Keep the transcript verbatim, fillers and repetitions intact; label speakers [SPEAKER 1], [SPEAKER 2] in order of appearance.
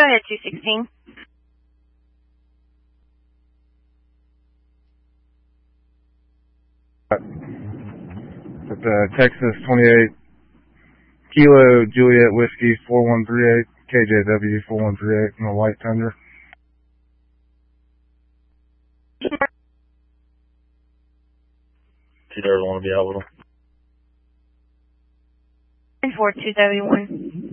[SPEAKER 1] ahead, two sixteen.
[SPEAKER 2] At the Texas twenty-eight Kilo Juliet Whiskey four one three eight, K J W four one three eight in the White Tundra.
[SPEAKER 3] Two dollars want to be out with them.
[SPEAKER 1] four two W one.